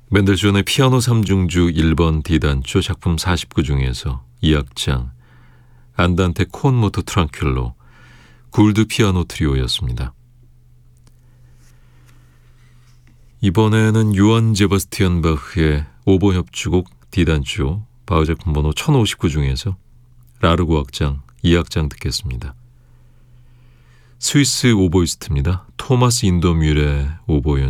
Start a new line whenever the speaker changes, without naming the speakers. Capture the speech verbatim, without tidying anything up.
멘델스존의 피아노 삼중주 일 번 D단조 작품 사십구 중에서 이 악장 안단테 콘 모토 트랑큘로 굴드 피아노 트리오였습니다. 이번에는 요한 제바스티안 바흐의 오보 협주곡 D단조 바흐 작품 번호 천오십구 중에서 라르고 악장 이 악장 듣겠습니다. 스위스 오보이스트입니다. 토마스 인더뮬의 오보 연